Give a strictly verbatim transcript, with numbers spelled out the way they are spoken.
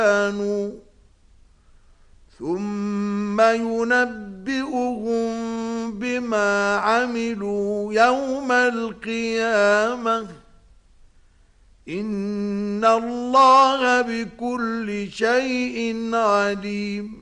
كانوا ثم ينبئهم بما عملوا يوم القيامة إن الله بكل شيء عليم.